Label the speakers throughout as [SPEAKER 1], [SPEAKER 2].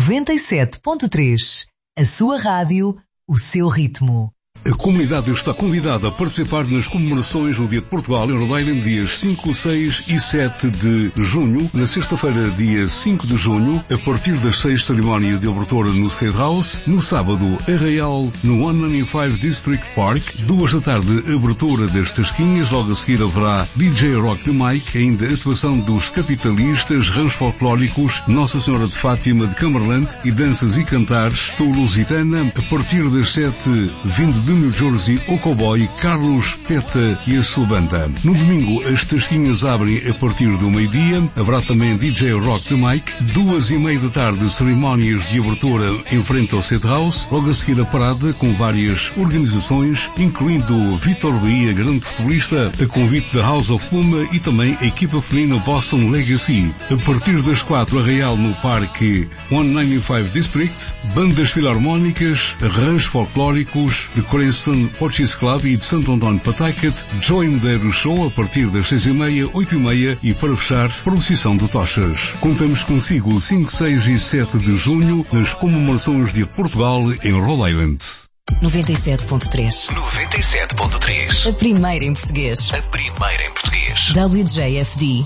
[SPEAKER 1] 97.3. A sua rádio, o seu ritmo.
[SPEAKER 2] A comunidade está convidada a participar nas comemorações do Dia de Portugal em Rhode Island, dias 5, 6 e 7 de junho. Na sexta-feira, dia 5 de junho, a partir das 6, cerimónia de abertura no State House. No sábado, arraial no 195 District Park. 2 da tarde, abertura das tasquinhas. Logo a seguir haverá DJ Rock the Mike, ainda atuação dos Capitalistas, rãs folclóricos, Nossa Senhora de Fátima de Cumberland e danças e cantares lusitana. A partir das 7, vindo de New Jersey, o cowboy Carlos Peta e a sua banda. No domingo, as tasquinhas abrem a partir do meio-dia. Haverá também DJ Rock the Mike. 2:30 da tarde, cerimónias de abertura em frente ao State House. Logo a seguir a parada com várias organizações, incluindo Vitor Bahia, grande futebolista, a convite da House of Puma e também a equipa feminina Boston Legacy. A partir das 4, arraial no Parque 195 District. Bandas filarmónicas, rãs folclóricos, de Corenson Portuguese Club e de Santo António Patacat, Joy Medeiros Show a partir das 6:30, 8:30 e para fechar, procissão de tochas. Contamos consigo 5, 6 e 7 de junho nas comemorações de Portugal em Rhode Island.
[SPEAKER 1] 97.3.
[SPEAKER 3] 97.3.
[SPEAKER 1] A primeira em português.
[SPEAKER 3] A primeira em português.
[SPEAKER 1] WJFD.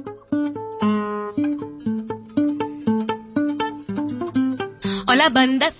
[SPEAKER 4] Hola banda.